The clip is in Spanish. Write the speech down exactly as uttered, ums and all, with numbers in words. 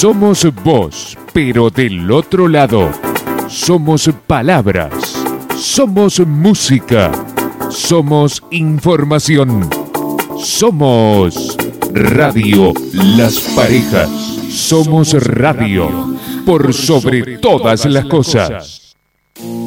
Somos voz, pero del otro lado. Somos palabras. Somos música. Somos información. Somos Radio Las Parejas. Somos radio por sobre todas las cosas.